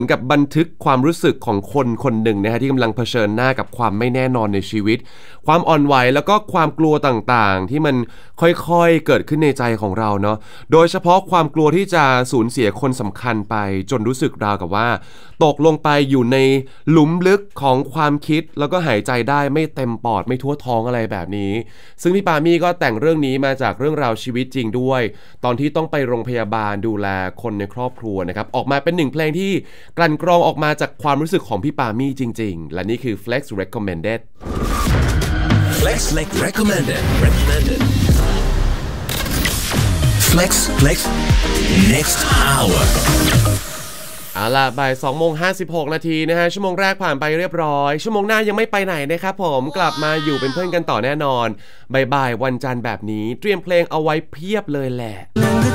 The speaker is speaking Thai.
กับบันทึกความรู้สึกของคนคนหนึ่งนะฮะที่กำลังเผชิญหน้ากับความไม่แน่นอนในชีวิตความอ่อนไหวแล้วก็ความกลัวต่างๆที่มันค่อยๆเกิดขึ้นในใจของเราเนาะโดยเฉพาะความกลัวที่จะสูญเสียคนสำคัญไปจนรู้สึกราวกับว่าตกลงไปอยู่ในหลุมลึกของความคิดแล้วก็หายใจได้ไม่เต็มปอดไม่ทั่วท้องอะไรแบบนี้ซึ่งพี่ปามี่ก็แต่งเรื่องนี้มาจากเรื่องราวชีวิตจริงด้วยตอนที่ต้องไปโรงพยาบาลดูแลคนในครอบครัวนะครับออกมาเป็นหนึ่งเพลงที่กลั่นกรองออกมาจากความรู้สึกของพี่ปามี่จริงๆและนี่คือ Flex Recommended Flex Recommended Flex Next Hour เอาล่ะบ่าย2:56 นาทีนะฮะชั่วโมงแรกผ่านไปเรียบร้อยชั่วโมงหน้ายังไม่ไปไหนนะครับผมกลับมาอยู่เป็นเพื่อนกันต่อแน่นอนบ่ายวันจันทร์แบบนี้เตรียมเพลงเอาไว้เพียบเลยแหละ